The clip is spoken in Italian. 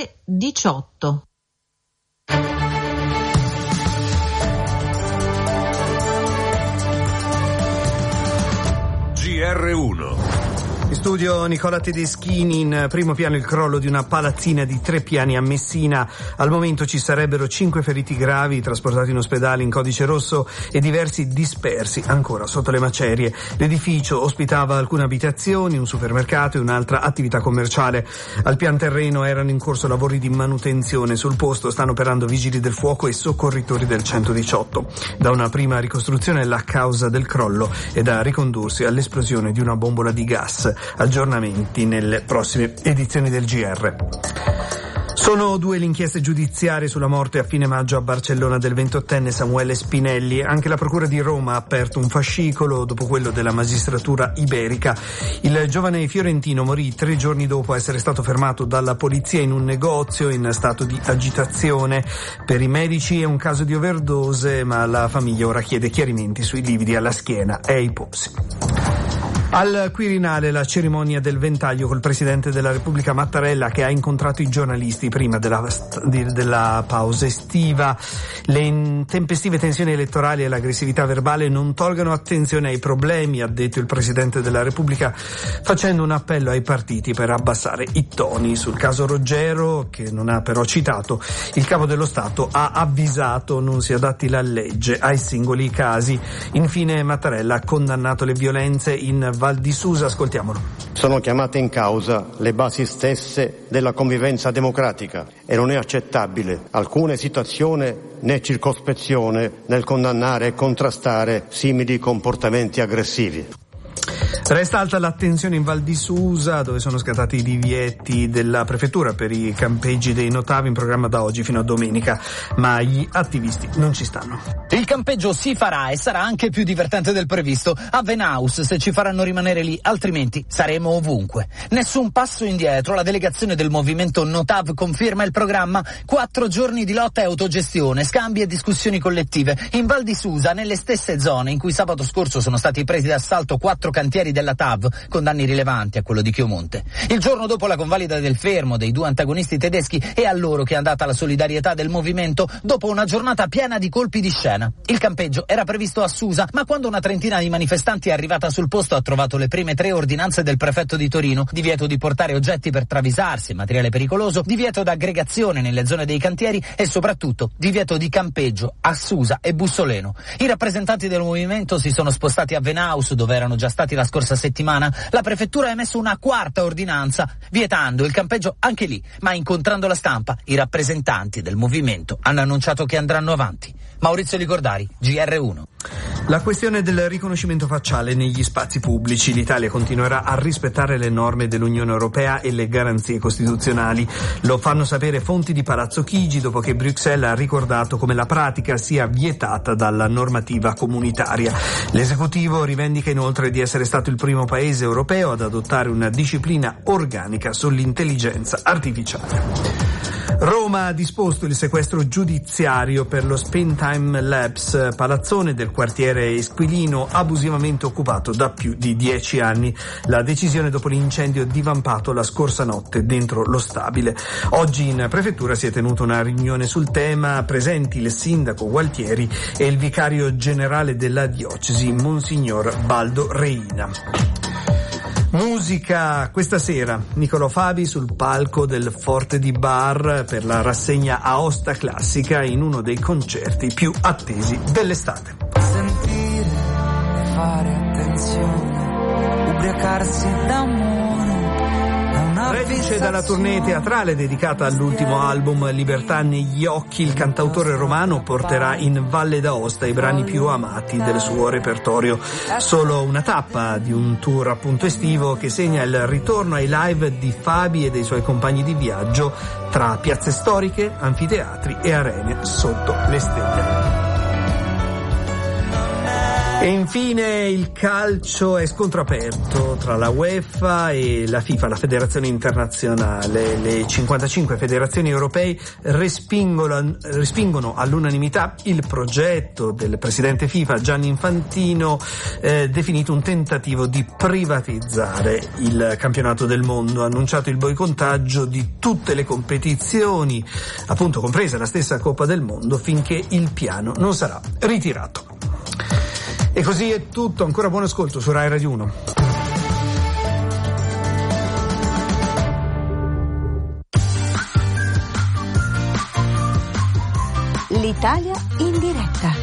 ore 18. GR1. In studio Nicola Tedeschini. In primo piano il crollo di una palazzina di 3 piani a Messina. Al momento ci sarebbero 5 feriti gravi trasportati in ospedale in codice rosso e diversi dispersi ancora sotto le macerie. L'edificio ospitava alcune abitazioni, un supermercato e un'altra attività commerciale. Al pian terreno erano in corso lavori di manutenzione. Sul posto stanno operando vigili del fuoco e soccorritori del 118. Da una prima ricostruzione la causa del crollo è da ricondursi all'esplosione di una bombola di gas. Aggiornamenti nelle prossime edizioni del GR. Sono 2 le inchieste giudiziarie sulla morte a fine maggio a Barcellona del 28enne Samuele Spinelli. Anche la Procura di Roma ha aperto un fascicolo dopo quello della magistratura iberica. Il giovane fiorentino morì 3 giorni dopo essere stato fermato dalla polizia in un negozio in stato di agitazione. Per i medici è un caso di overdose, ma la famiglia ora chiede chiarimenti sui lividi alla schiena e ai polsi. Al Quirinale la cerimonia del ventaglio col Presidente della Repubblica Mattarella, che ha incontrato i giornalisti prima della pausa estiva. Le intempestive tensioni elettorali e l'aggressività verbale non tolgono attenzione ai problemi, ha detto il Presidente della Repubblica, facendo un appello ai partiti per abbassare i toni. Sul caso Roggero, che non ha però citato, il Capo dello Stato ha avvisato non si adatti la legge ai singoli casi. Infine Mattarella ha condannato le violenze in Val di Susa, ascoltiamolo. Sono chiamate in causa le basi stesse della convivenza democratica e non è accettabile alcuna esitazione né circospezione nel condannare e contrastare simili comportamenti aggressivi. Resta alta l'attenzione in Val di Susa, dove sono scattati i divieti della prefettura per i campeggi dei notavi in programma da oggi fino a domenica, ma gli attivisti non ci stanno. Il campeggio si farà e sarà anche più divertente del previsto a Venaus, se ci faranno rimanere lì, altrimenti saremo ovunque. Nessun passo indietro, la delegazione del movimento Notav conferma il programma: 4 giorni di lotta e autogestione, scambi e discussioni collettive in Val di Susa, nelle stesse zone in cui sabato scorso sono stati presi d'assalto 4 cantieri della TAV con danni rilevanti a quello di Chiomonte. Il giorno dopo la convalida del fermo dei 2 antagonisti tedeschi è a loro che è andata la solidarietà del movimento dopo una giornata piena di colpi di scena. Il campeggio era previsto a Susa, ma quando una trentina di manifestanti è arrivata sul posto ha trovato le prime 3 ordinanze del prefetto di Torino: divieto di portare oggetti per travisarsi, materiale pericoloso, divieto d'aggregazione nelle zone dei cantieri e soprattutto divieto di campeggio a Susa e Bussoleno. I rappresentanti del movimento si sono spostati a Venaus, dove erano già stati la scorsa settimana. La prefettura ha emesso una 4ª ordinanza vietando il campeggio anche lì, ma incontrando la stampa i rappresentanti del movimento hanno annunciato che andranno avanti. Maurizio Licordari, GR1. La questione del riconoscimento facciale negli spazi pubblici. L'Italia continuerà a rispettare le norme dell'Unione Europea e le garanzie costituzionali. Lo fanno sapere fonti di Palazzo Chigi dopo che Bruxelles ha ricordato come la pratica sia vietata dalla normativa comunitaria. L'esecutivo rivendica inoltre di essere stato il primo paese europeo ad adottare una disciplina organica sull'intelligenza artificiale. Roma ha disposto il sequestro giudiziario per lo Springtime Labs, palazzone del quartiere Esquilino abusivamente occupato da più di 10 anni. La decisione dopo l'incendio divampato la scorsa notte dentro lo stabile. Oggi in prefettura si è tenuta una riunione sul tema, presenti il sindaco Gualtieri e il vicario generale della diocesi, Monsignor Baldo Reina. Musica questa sera, Niccolò Fabi sul palco del Forte di Bar per la rassegna Aosta Classica in uno dei concerti più attesi dell'estate. Sentire, fare attenzione, ubriacarsi d'amore. Reduce dalla tournée teatrale dedicata all'ultimo album Libertà negli occhi, il cantautore romano porterà in Valle d'Aosta i brani più amati del suo repertorio. Solo una tappa di un tour appunto estivo che segna il ritorno ai live di Fabi e dei suoi compagni di viaggio tra piazze storiche, anfiteatri e arene sotto le stelle. E infine il calcio è scontro aperto tra la UEFA e la FIFA, la federazione internazionale. Le 55 federazioni europee respingono all'unanimità il progetto del presidente FIFA Gianni Infantino, definito un tentativo di privatizzare il campionato del mondo. Ha annunciato il boicottaggio di tutte le competizioni, appunto compresa la stessa Coppa del Mondo, finché il piano non sarà ritirato. E così è tutto, ancora buon ascolto su Rai Radio 1. L'Italia in diretta.